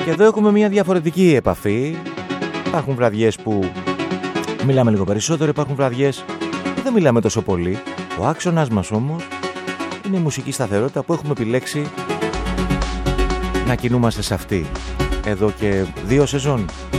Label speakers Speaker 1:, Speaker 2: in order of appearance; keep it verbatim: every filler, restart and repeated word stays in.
Speaker 1: Και εδώ έχουμε μια διαφορετική επαφή. Υπάρχουν βραδιές που μιλάμε λίγο περισσότερο, υπάρχουν βραδιές που δεν μιλάμε τόσο πολύ. Ο άξονας μας όμως είναι η μουσική σταθερότητα που έχουμε επιλέξει να κινούμαστε σε αυτή εδώ και δύο σεζόν.